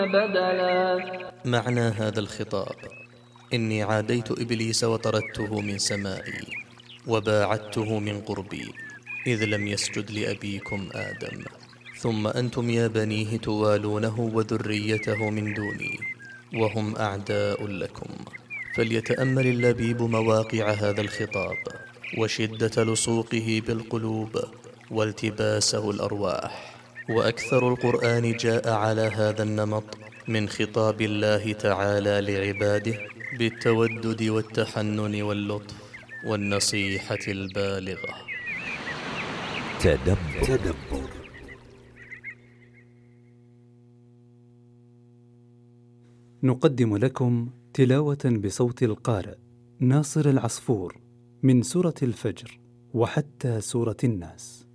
بدلا. معنى هذا الخطاب: إني عاديت إبليس وطردته من سمائي وباعدته من قربي، إذ لم يسجد لأبيكم آدم، ثم أنتم يا بنيه توالونه وذريته من دوني، وهم أعداء لكم. فليتأمل اللبيب مواقع هذا الخطاب وشدة لصوقه بالقلوب والتباسه الأرواح. وأكثر القرآن جاء على هذا النمط من خطاب الله تعالى لعباده بالتودد والتحنن واللطف والنصيحة البالغة. تدبر. نقدم لكم تلاوة بصوت القارئ ناصر العصفور من سورة الفجر وحتى سورة الناس.